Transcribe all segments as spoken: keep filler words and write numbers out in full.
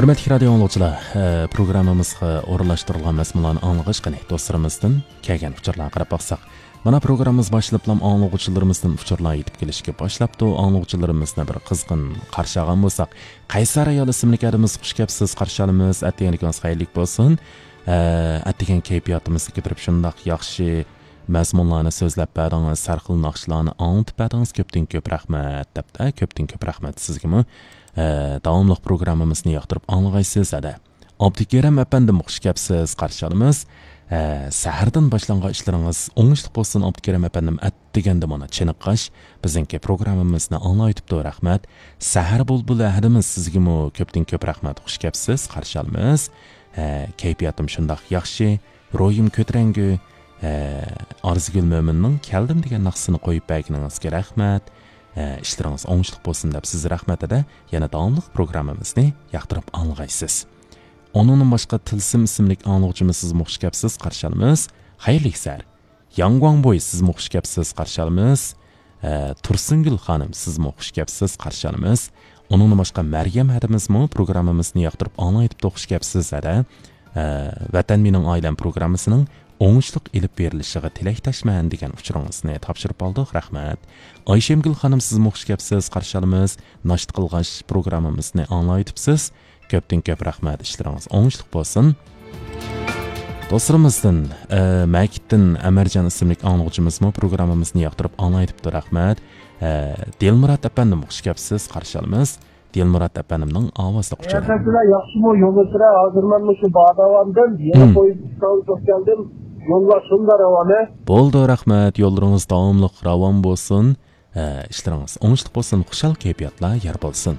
Hürmetli radio anlıqçılar, programmamızga orunlaştırılgan məzmunlarni anlığış qani dostlarımızdan kelgan uçurlarga qarab baxsaq. Mana programmamız başlaplam anlıqçılarımızdan uçurlar yetib kelishga başlapdı. Anlıqçılarımızna bir qizg'in qarshi olgan bo'lsak, Qaysar ayol ismli kadimiz xush kelibsiz, qarshi olamiz. Atdiganingizga xayrli bo'lsin. Atdigan kayfiyatimizga kirib shundoq yaxshi mazmunlarni so'zlab berdingiz, sarxil naqshlarni anlatib berdingiz. Ko'pdan ko'p rahmat debda, ko'pdan ko'p rahmat sizga. Davomli programmamizni yoqtirib anlaysiz ada. Abdukerim efendim xush kelibsiz, qarshi olamiz. Sahardan boshlangan ishlaringiz o'ngishli bo'lsin Abdukerim efendim atdiganda mana chiniqqash bizningki programmamizni anglaytibdi, rahmat. Sahar bulbuli ahadimiz sizga ko'pdan ko'p rahmat, xush kelibsiz, qarshi olamiz. Kayfiyatim shundoq yaxshi, ro'yim ko'tarangi. Arzigul Mo'minning keldim degan naqsini qo'yib berganingizga rahmat. İşleriniz oңuшлuk bo'lsin deb siz rahmat eda yana davomli programmamizni yoqtirib anglaysiz. Onun boshqa Tilsim ismli anlıqçımız siz xush kelibsiz, qarshi olamiz. Xayrli sar. Yangguangboy siz xush kelibsiz, qarshi olamiz. Tursingul xonim siz xush kelibsiz, qarshi olamiz. Onun boshqa Maryam hadimizmi programmamizni yoqtirib anglayib xush kelibsiz eda. Vatan mening oilam programmasining o'ngishliq ilib berilishiga tilakdoshman degan uchuringizni topshirib oldik, rahmat. Ayshemgul xonim siz xush kelibsiz, qarshi olamiz. Nasht qilg'ash programmamizni anglaytibsiz. Ko'pdan ko'p rahmat, ishlaringiz o'ngishliq bo'lsin. Do'stlarimizdan Makitdin Amarjon ismli anlıqçımızmi programmamizni yoqtirib anglaytibdi, rahmat. Dilmurod efendim xush kelibsiz, qarshi olamiz. Dilmurod efendimning ovozli quchog'i. Sizlar yaxshimi, yo'lda hozirman shu Badavandan yana poyezd to'xtaldim. Yo'llar shunday ravona. Bo'ldi, rahmat. Yo'llaringiz davomli ravon bo'lsin. İşleriniz o'ngishli bo'lsin, xushal kayfiyatlar yor bo'lsin.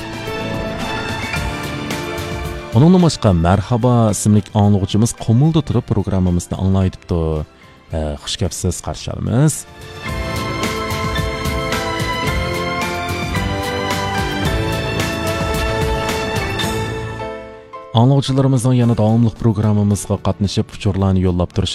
Onunla boshqa Marhaba ismli anlıqçımız Qumulda turib programmamizni anglaytibdi. Xush kelibsiz, qarshi olamiz. Anlıqçılarımızdan yana davomli programmamizga qatnashib uchurlarni yo'llab turish